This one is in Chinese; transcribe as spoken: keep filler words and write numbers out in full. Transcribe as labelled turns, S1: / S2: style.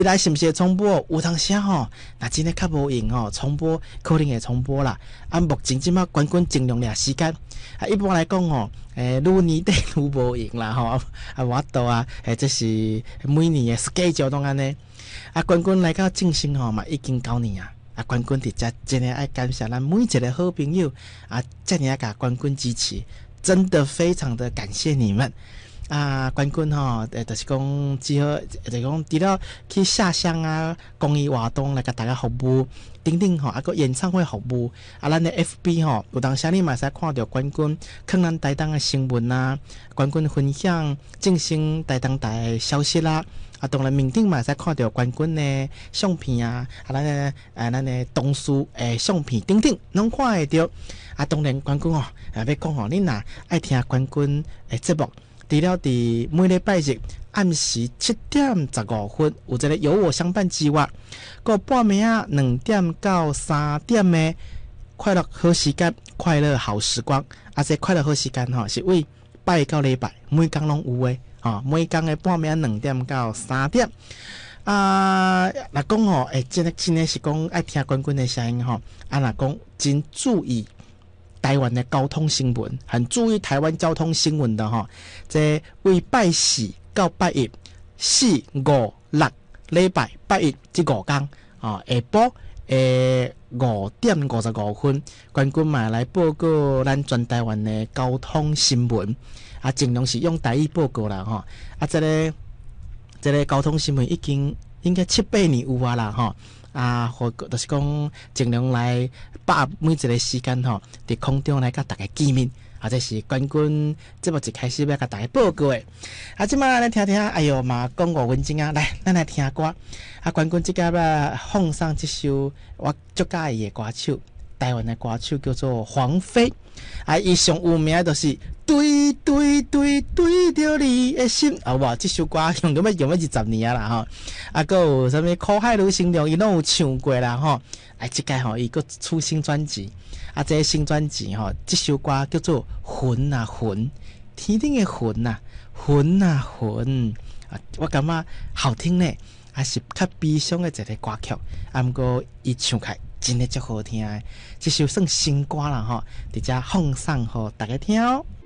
S1: 未来是毋是重播？有当时吼，若真诶较无用吼，重播可能会重播啦。啊，目前即马冠军尽量掠时间。啊，一般来讲吼，诶、欸，愈年底愈无用啦吼。啊，我度啊，诶、欸，这是每年诶 schedule 拢安尼。啊，冠军来到正兴吼嘛，已经九年啊。啊，冠军伫遮真诶爱感谢咱每一个好朋友啊，遮尔啊甲冠军支持，真的非常的感谢你们。啊，冠军吼，诶，就是讲只好，就是讲除了去下乡啊、公益活动来甲大家服务，等等吼，啊个演唱会服务，啊，咱的 F B 吼，有当时你嘛使看到冠军看咱台东的新闻啊，冠军分享正兴台东台的消息啦、啊。啊，当然面顶嘛使看到冠军的相片啊，啊，咱的啊，咱的同事诶相片等等，拢看会到。啊，当然冠军哦，啊，要讲吼，你若爱听冠军诶节目。除了伫每礼拜日暗时七点十五分有一个有我相伴之外，个半暝啊两点到三点的快乐好时间，快乐好时光。啊，这快乐好时间吼是为拜到礼拜每工拢有诶，吼每工的半暝两点到三点。啊，若讲吼，诶，真诶真诶是讲爱听冠军的声音吼，啊，若讲真注意。台湾的交通新闻，很注意台湾交通新闻的哈。这为拜四到拜一，四五六礼拜拜一这五天啊，下晡诶五点五十五分，冠军嘛来报告咱全台湾的交通新闻啊，尽量是用台语报告啦哈。啊，这个这个交通新闻已经应该七八年有啊啦哈。啊，或就是讲尽量来把每一个时间吼，伫空中来甲大家见面，啊，这是冠军节目一开始要甲大家报告的。啊，即摆咱听听，哎哟嘛，讲五分钟啊，来，咱来听歌。啊，冠军即个要放上这首我足介意的歌手，台湾的歌手叫做黄飞。啊，伊上有名就是对对对对着你的心，好无？这首歌用咗要用咗二十年啊啦吼，啊，个有啥物苦海女心中，伊拢有唱过啦吼。啊，即个吼伊个出新专辑，啊，这个新专辑吼，这首歌叫做魂啊魂，天顶的魂啊魂啊魂，啊，我感觉好听呢，还是较悲伤的一个歌曲，啊，毋过伊唱起来真的足好听的，这首算新歌啦吼，伫遮放送互大家听哦。